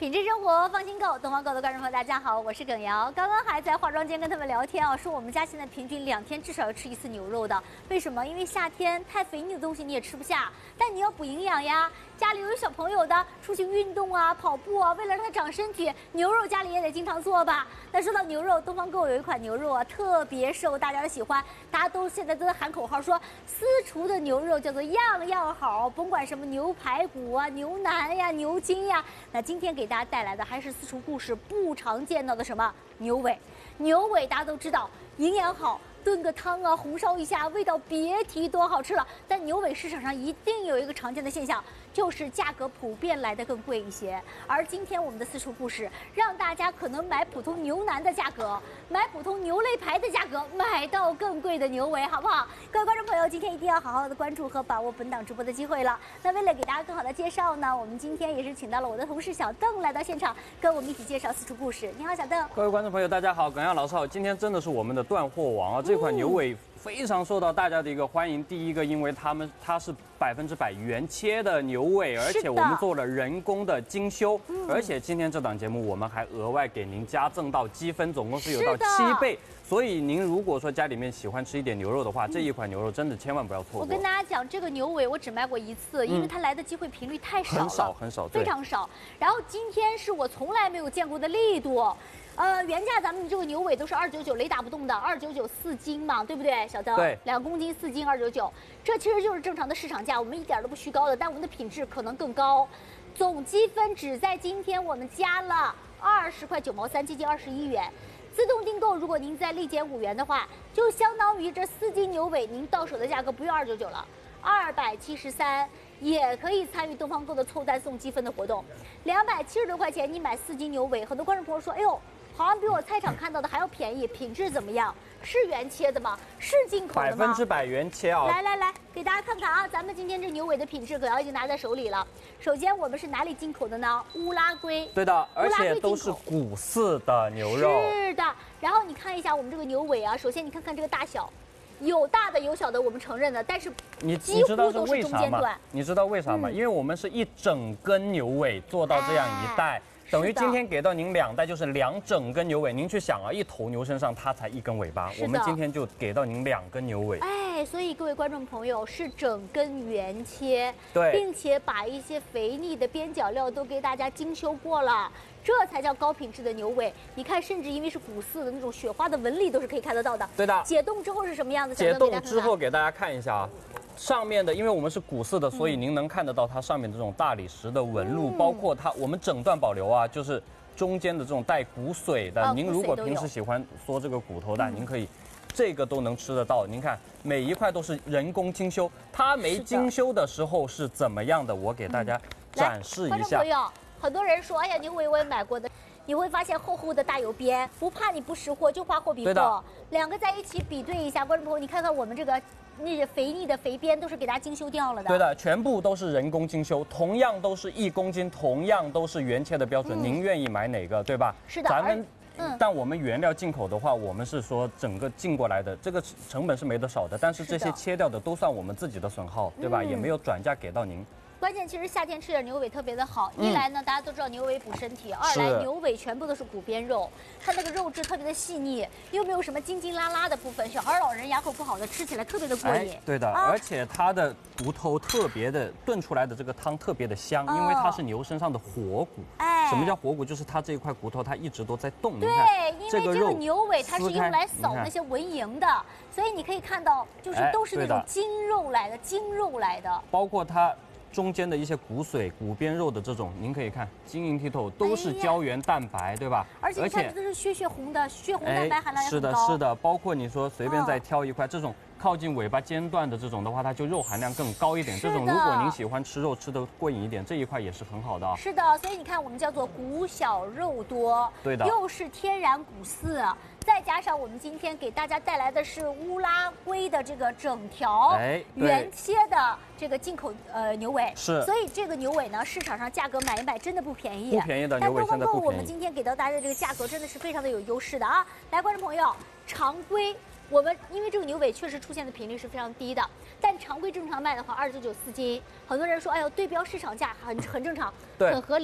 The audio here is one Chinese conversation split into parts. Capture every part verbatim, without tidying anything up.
品质生活放心购，东方购的观众朋友，大家好，我是耿瑶。刚刚还在化妆间跟他们聊天啊，说我们家现在平均两天至少要吃一次牛肉的。为什么？因为夏天太肥腻的东西你也吃不下，但你要补营养呀。家里有小朋友的，出去运动啊、跑步啊，为了让他长身体，牛肉家里也得经常做吧。那说到牛肉，东方购有一款牛肉啊，特别受大家的喜欢，大家都现在都在喊口号说，私厨的牛肉叫做样样好，甭管什么牛排骨啊、牛腩呀、牛筋呀。那今天给大家带来的还是私厨故事不常见到的什么牛尾。牛尾大家都知道营养好，炖个汤啊，红烧一下，味道别提多好吃了。但牛尾市场上一定有一个常见的现象，就是价格普遍来得更贵一些。而今天我们的私厨故事，让大家可能买普通牛腩的价格，买普通牛肋排的价格，买到更贵的牛尾，好不好？各位观众朋友，今天一定要好好的关注和把握本档直播的机会了。那为了给大家更好的介绍呢，我们今天也是请到了我的同事小邓来到现场，跟我们一起介绍私厨故事。你好，小邓。 各位观众朋友，大家好，耿耀老师好。今天真的是我们的断货王啊！这款牛尾非常受到大家的一个欢迎。第一个，因为他们它是百分之百原切的牛尾，而且我们做了人工的精修，而且今天这档节目我们还额外给您加赠到积分，总共是有到七倍。所以您如果说家里面喜欢吃一点牛肉的话，这一款牛肉真的千万不要错过。 我跟大家讲，这个牛尾我只卖过一次，因为它来的机会频率太少了， 很少很少， 非常少。然后今天是我从来没有见过的力度。呃，原价咱们这个牛尾都是二九九，雷打不动的，二九九四斤嘛，对不对，小邓？ 对， 两公斤四斤二九九，这其实就是正常的市场价，我们一点都不虚高的，但我们的品质可能更高。总积分只在今天我们加了二十块九毛三，接近二十一元。自动订购，如果您再立减五元的话，就相当于这四斤牛尾您到手的价格不用二九九了，二百七十三。也可以参与东方购的凑单送积分的活动，两百七十多块钱你买四斤牛尾，很多观众朋友说，哎呦，好像比我菜场看到的还要便宜，品质怎么样？是原切的吗？是进口的吗？ 百分之百原切啊！ 来来来，给大家看看啊，咱们今天这牛尾的品质，可要已经拿在手里了。首先，我们是哪里进口的呢？乌拉圭。 对的，而且都是骨饲的牛肉。 是的，然后你看一下我们这个牛尾啊，首先你看看这个大小。有大的有小的，我们承认的，但是你你知道是为啥吗？你知道为啥吗？嗯、因为我们是一整根牛尾做到这样一袋，哎、等于今天给到您两袋，就是两整根牛尾。您去想啊，一头牛身上它才一根尾巴，我们今天就给到您两根牛尾。 哎，所以各位观众朋友是整根原切， 对， 并且把一些肥腻的边角料都给大家精修过了。这才叫高品质的牛尾。你看，甚至因为是骨饲的那种雪花的纹理都是可以看得到的。 对的。 解冻之后是什么样子？ 解冻之后给大家看一下啊，上面的，因为我们是骨饲的，所以您能看得到它上面这种大理石的纹路，嗯、包括它我们整段保留啊，就是中间的这种带骨髓的。哦、您如果平时喜欢嗦这个骨头的，嗯、您可以。这个都能吃得到，您看每一块都是人工精修，它没精修的时候是怎么样的？我给大家展示一下。 观众朋友，很多人说，哎呀，牛尾我也买过的，你会发现厚厚的大油边，不怕你不识货，就怕货比货。两个在一起比对一下，观众朋友，你看看我们这个那个肥腻的肥边都是给大家精修掉了的。 对的，全部都是人工精修，同样都是一公斤，同样都是原切的标准，嗯、您愿意买哪个，对吧？ 是的， 咱们。嗯、但我们原料进口的话，我们是说整个进过来的，这个成本是没得少的。但是这些切掉的都算我们自己的损耗，对吧？嗯、也没有转嫁给到您。 关键其实夏天吃点牛尾特别的好，一来呢，大家都知道牛尾补身体；二来牛尾全部都是骨边肉，它那个肉质特别的细腻，又没有什么筋筋拉拉的部分，小孩老人牙口不好的吃起来特别的过瘾。 哎、对的，啊、而且它的骨头特别的炖出来的这个汤特别的香，哦、因为它是牛身上的活骨。哎，什么叫活骨？就是它这一块骨头它一直都在动。 对，因为这个牛尾它是用来扫那些蚊蝇的，所以你可以看到，就是都是那种筋肉来的，筋肉来的， 包括它。中间的一些骨髓、骨边肉的这种，您可以看晶莹剔透，都是胶原蛋白，对吧？ 而且你看，这是血血红的，血红蛋白含量也很高。 是的，是的，包括你说随便再挑一块这种靠近尾巴尖段的这种的话，它就肉含量更高一点。这种如果您喜欢吃肉吃的过瘾一点，这一块也是很好的啊。 是的，所以你看，我们叫做骨小肉多， 对的， 又是天然骨饲。再加上我们今天给大家带来的是乌拉圭的这个整条哎原切的这个进口呃牛尾， 是， 所以这个牛尾呢，市场上价格买一买真的不便宜， 不便宜的牛尾现在不便宜。 但东方购我们今天给到大家的这个价格真的是非常的有优势的啊！来，观众朋友，常规我们因为这个牛尾确实出现的频率是非常低的，但常规正常卖的话，二九九四斤，很多人说，哎呦，对标市场价很很正常， 对， 很合理。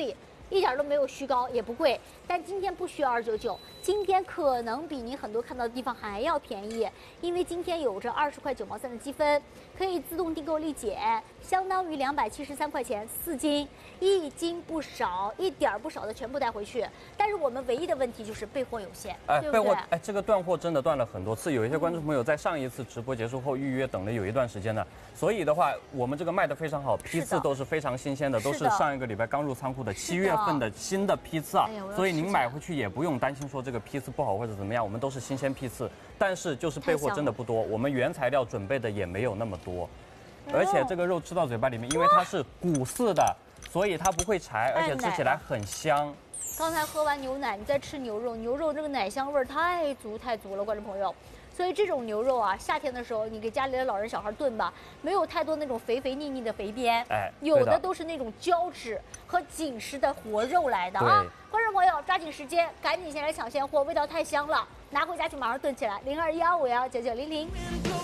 一点都没有虚高，也不贵。但今天不需要二九九，今天可能比您很多看到的地方还要便宜，因为今天有着二十块九毛三的积分，可以自动订购立减，相当于两百七十三块钱四斤，一斤不少，一点儿不少的全部带回去。但是我们唯一的问题就是备货有限， 哎， 对不对？ 备货，哎，这个断货真的断了很多次，有一些观众朋友在上一次直播结束后预约等了有一段时间呢，所以的话，我们这个卖的非常好，批次都是非常新鲜的，都是上一个礼拜刚入仓库的七月份的新的批次啊，所以您买回去也不用担心说这个批次不好或者怎么样，我们都是新鲜批次，但是就是备货真的不多，我们原材料准备的也没有那么多，而且这个肉吃到嘴巴里面，因为它是谷饲的，所以它不会柴，而且吃起来很香。 刚才喝完牛奶，你再吃牛肉，牛肉这个奶香味儿太足太足了，观众朋友。所以这种牛肉啊，夏天的时候你给家里的老人小孩炖吧，没有太多那种肥肥腻腻的肥边， 哎， 有的都是那种胶质和紧实的活肉来的啊。观众朋友抓紧时间，赶紧先来抢现货，味道太香了，拿回家去马上炖起来。零二幺五幺九九零零。